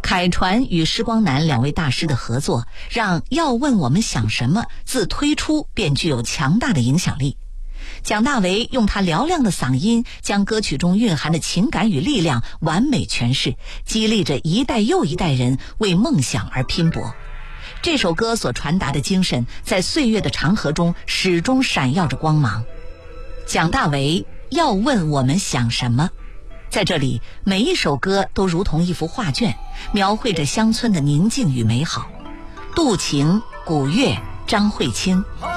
凯传与施光南两位大师的合作，让要问我们想什么自推出便具有强大的影响力。蒋大为用他嘹亮的嗓音，将歌曲中蕴含的情感与力量完美诠释，激励着一代又一代人为梦想而拼搏。这首歌所传达的精神，在岁月的长河中始终闪耀着光芒。蒋大为要问我们想什么，在这里每一首歌都如同一幅画卷，描绘着乡村的宁静与美好。杜晴、古月、张慧清。